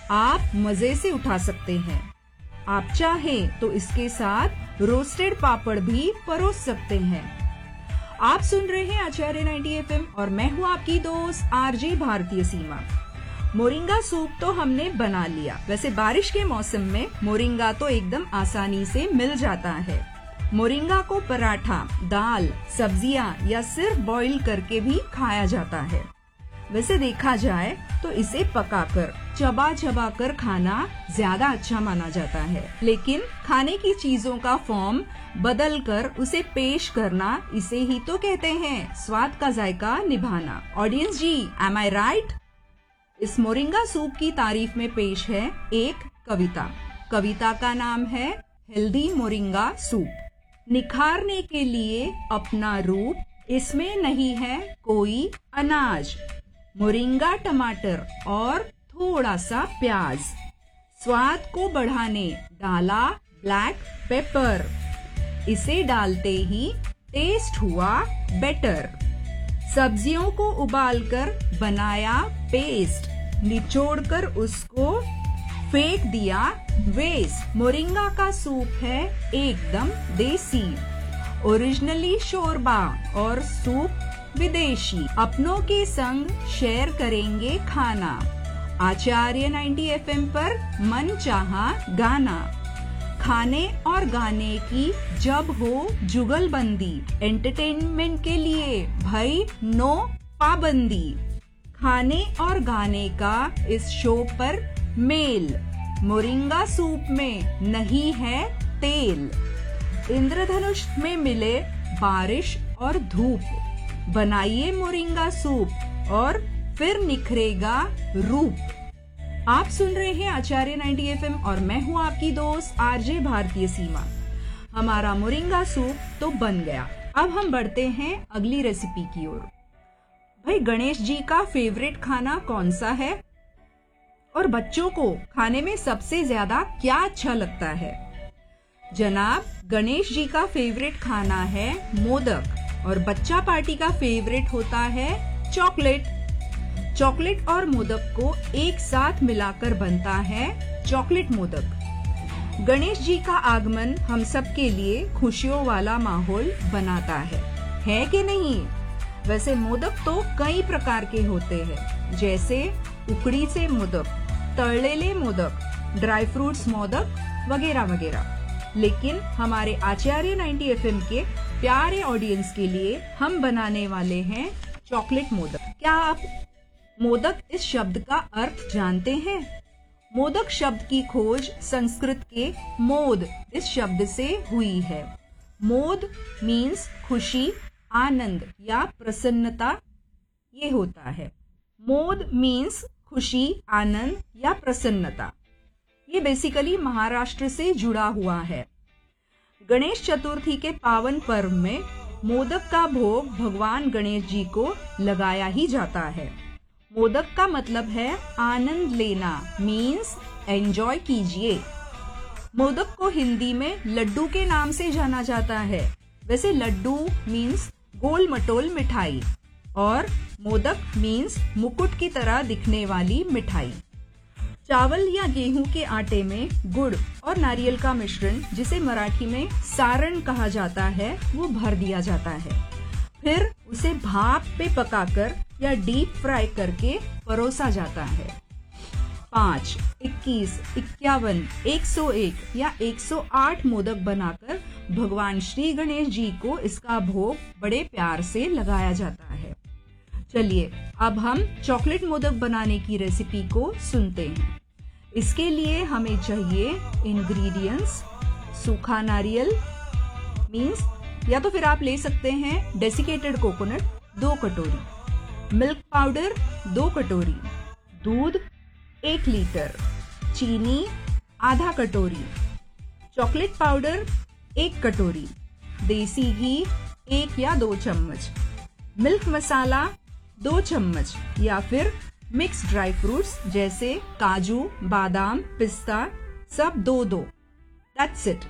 आप मजे से उठा सकते हैं। आप चाहें तो इसके साथ रोस्टेड पापड़ भी परोस सकते हैं। आप सुन रहे हैं आचार्य 90 एफएम और मैं हूँ आपकी दोस्त आरजे भारतीय सीमा। मोरिंगा सूप तो हमने बना लिया। वैसे बारिश के मौसम में मोरिंगा तो एकदम आसानी से मिल जाता है। मोरिंगा को पराठा, दाल, सब्जियां या सिर्फ बॉईल करके भी खाया जाता है। वैसे देखा जाए तो इसे पकाकर चबा चबा कर खाना ज्यादा अच्छा माना जाता है, लेकिन खाने की चीजों का फॉर्म बदल कर उसे पेश करना, इसे ही तो कहते हैं स्वाद का जायका निभाना। ऑडियंस जी, एम आई राइट? इस मोरिंगा सूप की तारीफ में पेश है एक कविता। कविता का नाम है हेल्दी मोरिंगा सूप। निखारने के लिए अपना रूप, इसमें नहीं है कोई अनाज। मोरिंगा टमाटर और थोड़ा सा प्याज, स्वाद को बढ़ाने डाला ब्लैक पेपर। इसे डालते ही टेस्ट हुआ बेटर। सब्जियों को उबालकर बनाया पेस्ट, निचोड़कर उसको फेंक दिया वेस्ट। मोरिंगा का सूप है एकदम देसी, ओरिजिनली शोरबा और सूप विदेशी। अपनों के संग शेयर करेंगे खाना। आचार्य 90 एफएम पर मन चाहा गाना। खाने और गाने की जब हो जुगलबंदी, एंटरटेनमेंट के लिए भाई नो पाबंदी। खाने और गाने का इस शो पर मेल, मोरिंगा सूप में नहीं है तेल। इंद्रधनुष में मिले बारिश और धूप, बनाइए मोरिंगा सूप और फिर निखरेगा रूप। आप सुन रहे हैं आचार्य 90 एफएम और मैं हूँ आपकी दोस्त आरजे भारतीय सीमा। हमारा मोरिंगा सूप तो बन गया। अब हम बढ़ते हैं अगली रेसिपी की ओर। भाई, गणेश जी का फेवरेट खाना कौन सा है और बच्चों को खाने में सबसे ज्यादा क्या अच्छा लगता है? जनाब, गणेश जी का फेवरेट खाना है मोदक और बच्चा पार्टी का फेवरेट होता है चॉकलेट। चॉकलेट और मोदक को एक साथ मिलाकर बनता है चॉकलेट मोदक। गणेश जी का आगमन हम सब के लिए खुशियों वाला माहौल बनाता है कि नहीं? वैसे मोदक तो कई प्रकार के होते हैं, जैसे उकड़ी से मोदक, तळलेले मोदक, ड्राई फ्रूट्स मोदक वगैरह वगैरह। लेकिन हमारे आचार्य 90 एफएम के प्यारे ऑडियंस के लिए हम बनाने वाले हैं चॉकलेट मोदक। क्या आप मोदक इस शब्द का अर्थ जानते हैं? मोदक शब्द की खोज संस्कृत के मोद इस शब्द से हुई है। मोद मीन्स खुशी, आनंद या प्रसन्नता, ये होता है। मोद मीन्स खुशी, आनंद या प्रसन्नता। ये बेसिकली महाराष्ट्र से जुड़ा हुआ है। गणेश चतुर्थी के पावन पर्व में मोदक का भोग भगवान गणेश जी को लगाया ही जाता है। मोदक का मतलब है आनंद लेना, मीन्स एंजॉय कीजिए। मोदक को हिंदी में लड्डू के नाम से जाना जाता है। वैसे लड्डू मीन्स गोल मटोल मिठाई और मोदक मीन्स मुकुट की तरह दिखने वाली मिठाई। चावल या गेहूं के आटे में गुड़ और नारियल का मिश्रण, जिसे मराठी में सारण कहा जाता है, वो भर दिया जाता है। फिर उसे भाप पे पकाकर या डीप फ्राई करके परोसा जाता है। 5, 21, 51, 101 या 108 मोदक बनाकर भगवान श्री गणेश जी को इसका भोग बड़े प्यार से लगाया जाता है। चलिए अब हम चॉकलेट मोदक बनाने की रेसिपी को सुनते हैं। इसके लिए हमें चाहिए इंग्रेडिएंट्स: सूखा नारियल मीन्स, या तो फिर आप ले सकते हैं डेसिकेटेड कोकोनट 2 कटोरी, मिल्क पाउडर 2 कटोरी, दूध 1 लीटर, चीनी आधा कटोरी, चॉकलेट पाउडर 1 कटोरी, देसी घी 1 या 2 चम्मच, मिल्क मसाला 2 चम्मच या फिर मिक्स ड्राई फ्रूट्स जैसे काजू, बादाम, पिस्ता, सब 2-2। That's it.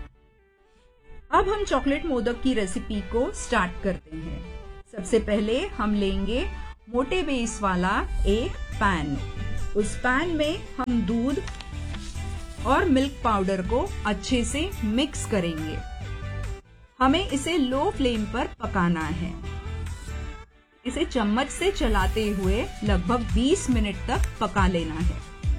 अब हम चॉकलेट मोदक की रेसिपी को स्टार्ट करते हैं। सबसे पहले हम लेंगे मोटे बेस वाला एक पैन। उस पैन में हम दूध और मिल्क पाउडर को अच्छे से मिक्स करेंगे। हमें इसे लो फ्लेम पर पकाना है। इसे चम्मच से चलाते हुए लगभग 20 मिनट तक पका लेना है।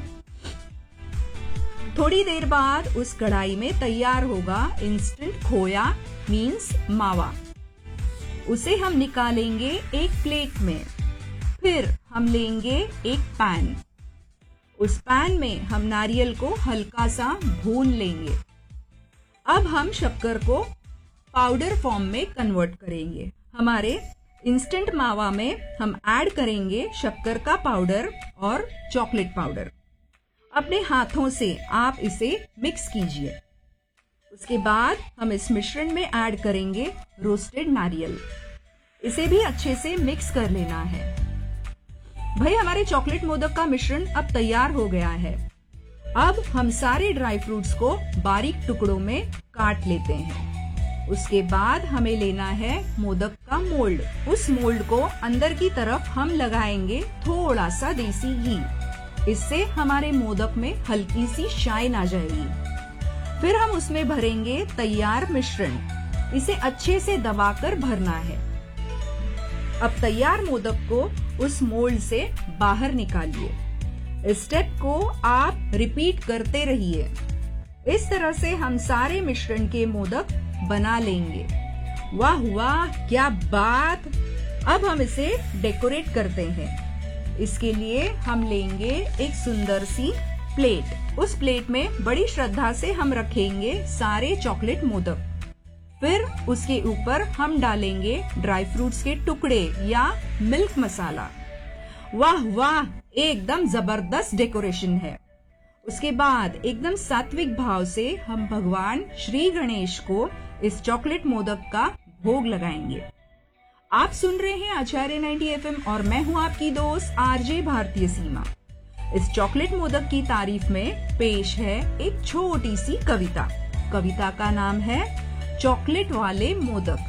थोड़ी देर बाद उस कढ़ाई में तैयार होगा इंस्टेंट खोया मीन्स मावा। उसे हम निकालेंगे एक प्लेट में। फिर हम लेंगे एक पैन। उस पैन में हम नारियल को हल्का सा भून लेंगे। अब हम शक्कर को पाउडर फॉर्म में कन्वर्ट करेंगे। हमारे इंस्टेंट मावा में हम ऐड करेंगे शक्कर का पाउडर और चॉकलेट पाउडर। अपने हाथों से आप इसे मिक्स कीजिए। उसके बाद हम इस मिश्रण में ऐड करेंगे रोस्टेड नारियल। इसे भी अच्छे से मिक्स कर लेना है। भाई हमारे चॉकलेट मोदक का मिश्रण अब तैयार हो गया है। अब हम सारे ड्राई फ्रूट्स को बारीक टुकड़ों में काट लेते हैं। उसके बाद हमें लेना है मोदक का मोल्ड। उस मोल्ड को अंदर की तरफ हम लगाएंगे थोड़ा सा देसी घी। इससे हमारे मोदक में हल्की सी शाइन आ जाएगी। फिर हम उसमें भरेंगे तैयार मिश्रण। इसे अच्छे से दबाकर भरना है। अब तैयार मोदक को उस मोल्ड से बाहर निकालिए। इस स्टेप को आप रिपीट करते रहिए। इस तरह से हम सारे मिश्रण के मोदक बना लेंगे। वाह वाह क्या बात! अब हम इसे डेकोरेट करते हैं। इसके लिए हम लेंगे एक सुंदर सी प्लेट। उस प्लेट में बड़ी श्रद्धा से हम रखेंगे सारे चॉकलेट मोदक। फिर उसके ऊपर हम डालेंगे ड्राई फ्रूट्स के टुकड़े या मिल्क मसाला। वाह वाह एकदम जबरदस्त डेकोरेशन है। उसके बाद एकदम सात्विक भाव से हम भगवान श्री गणेश को इस चॉकलेट मोदक का भोग लगाएंगे। आप सुन रहे हैं आचार्य 90 FM और मैं हूं आपकी दोस्त आरजे भारतीय सीमा। इस चॉकलेट मोदक की तारीफ में पेश है एक छोटी सी कविता। कविता का नाम है चॉकलेट वाले मोदक।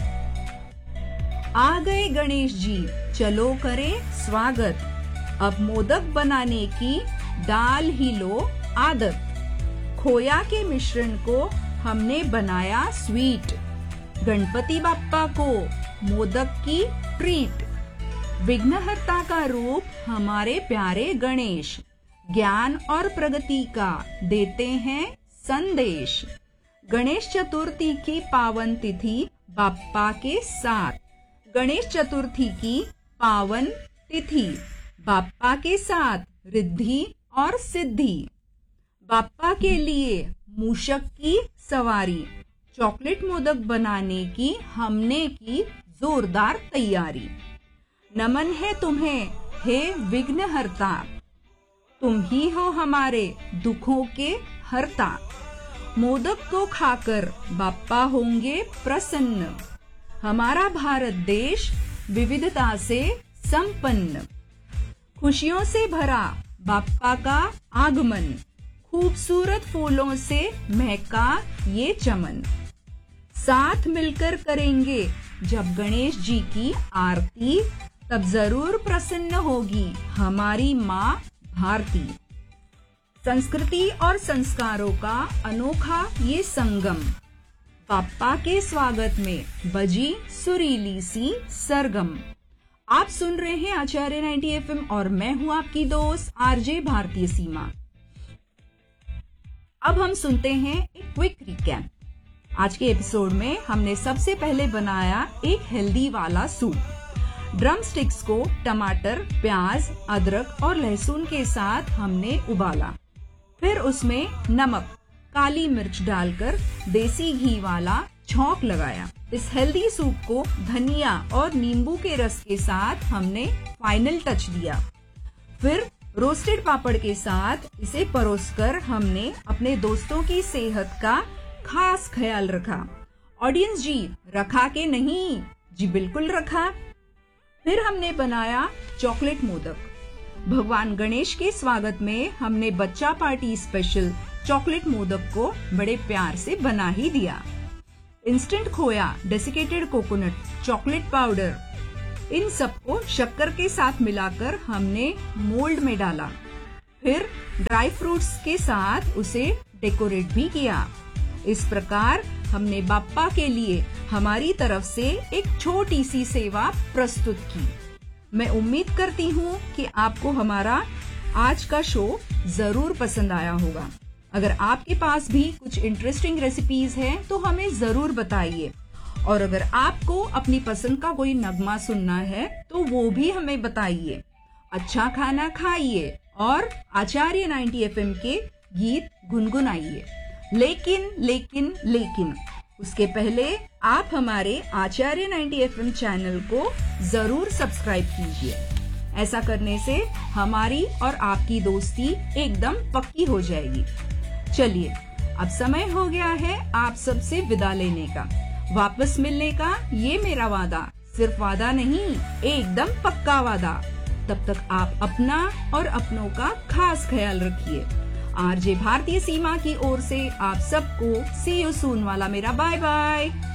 आ गए गणेश जी, चलो करें स्वागत। अब मोदक बनाने की डाल ही लो आदत। खोया के मिश्रण को हमने बनाया स्वीट। गणपति बाप्पा को मोदक की ट्रीट। विघ्नहर्ता का रूप हमारे प्यारे गणेश। ज्ञान और प्रगति का देते हैं संदेश। गणेश चतुर्थी की पावन तिथि बाप्पा के साथ। गणेश चतुर्थी की पावन तिथि बाप्पा के साथ रिद्धि और सिद्धि। बाप्पा के लिए मूषक की सवारी। चॉकलेट मोदक बनाने की हमने की जोरदार तैयारी। नमन है तुम्हें हे विघ्नहर्ता। तुम ही हो हमारे दुखों के हर्ता। मोदक को खाकर बाप्पा होंगे प्रसन्न। हमारा भारत देश विविधता से संपन्न। खुशियों से भरा बाप्पा का आगमन। खूबसूरत फूलों से महका ये चमन। साथ मिलकर करेंगे जब गणेश जी की आरती। तब जरूर प्रसन्न होगी हमारी माँ भारती। संस्कृति और संस्कारों का अनोखा ये संगम। बाप्पा के स्वागत में बजी सुरीली सी सरगम। आप सुन रहे हैं आचार्य 90 FM और मैं हूं आपकी दोस्त आरजे भारतीय सीमा। अब हम सुनते हैं एक क्विक रिकैप। आज के एपिसोड में हमने सबसे पहले बनाया एक हेल्दी वाला सूप। ड्रम स्टिक्स को टमाटर, प्याज, अदरक और लहसुन के साथ हमने उबाला। फिर उसमें नमक, काली मिर्च डालकर देसी घी वाला छौंक लगाया। इस हेल्दी सूप को धनिया और नींबू के रस के साथ हमने फाइनल टच दिया। फिर रोस्टेड पापड़ के साथ इसे परोसकर हमने अपने दोस्तों की सेहत का खास ख्याल रखा। ऑडियंस जी, रखा के नहीं? जी बिल्कुल रखा। फिर हमने बनाया चॉकलेट मोदक। भगवान गणेश के स्वागत में हमने बच्चा पार्टी स्पेशल चॉकलेट मोदक को बड़े प्यार से बना ही दिया। इंस्टेंट खोया, डेसिकेटेड कोकोनट, चॉकलेट पाउडर, इन सबको शक्कर के साथ मिलाकर हमने मोल्ड में डाला। फिर ड्राई फ्रूट्स के साथ उसे डेकोरेट भी किया। इस प्रकार हमने बाप्पा के लिए हमारी तरफ से एक छोटी सी सेवा प्रस्तुत की। मैं उम्मीद करती हूँ कि आपको हमारा आज का शो जरूर पसंद आया होगा। अगर आपके पास भी कुछ इंटरेस्टिंग रेसिपीज हैं तो हमें जरूर बताइए, और अगर आपको अपनी पसंद का कोई नगमा सुनना है तो वो भी हमें बताइए। अच्छा खाना खाइए और आचार्य 90 FM के गीत गुनगुनाइए। लेकिन उसके पहले आप हमारे आचार्य 90 FM चैनल को जरूर सब्सक्राइब कीजिए। ऐसा करने से हमारी और आपकी दोस्ती एकदम पक्की हो जाएगी। चलिए, अब समय हो गया है आप सबसे विदा लेने का। वापस मिलने का ये मेरा वादा सिर्फ वादा नहीं, एकदम पक्का वादा। तब तक आप अपना और अपनों का खास ख्याल रखिए। आरजे भारतीय सीमा की ओर से आप सबको सी यू सून वाला मेरा बाय बाय।